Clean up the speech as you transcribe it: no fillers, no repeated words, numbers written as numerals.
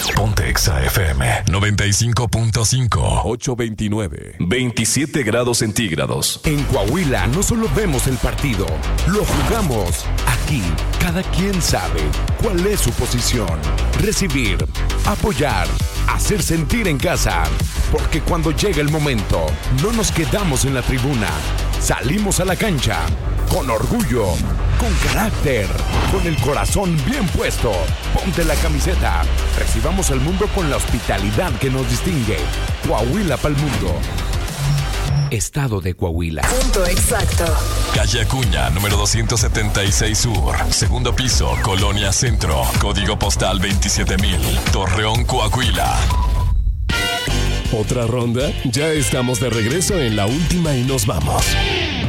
Ponte Exa FM 95.5. 829. 27 grados centígrados. En Coahuila no solo vemos el partido, lo jugamos. Aquí, cada quien sabe cuál es su posición. Recibir, apoyar, hacer sentir en casa. Porque cuando llega el momento, no nos quedamos en la tribuna. Salimos a la cancha. Con orgullo, con carácter, con el corazón bien puesto. Ponte la camiseta. Recibamos al mundo con la hospitalidad que nos distingue. Coahuila pa'l mundo. Estado de Coahuila. Punto exacto. Calle Acuña, número 276 Sur. Segundo piso, Colonia Centro. Código postal 27000. Torreón, Coahuila. ¿Otra ronda? Ya estamos de regreso en la última y nos vamos.